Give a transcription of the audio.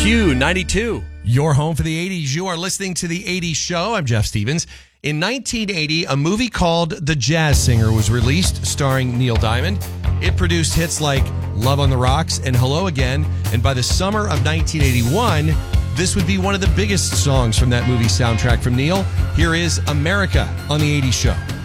Q92. Your home for the 80s. You are listening to the 80s Show. I'm Jeff Stevens. In 1980, a movie called The Jazz Singer was released, starring Neil Diamond. It produced hits like Love on the Rocks and Hello Again. And by the summer of 1981, this would be one of the biggest songs from that movie soundtrack from Neil. Here is America on the 80s Show.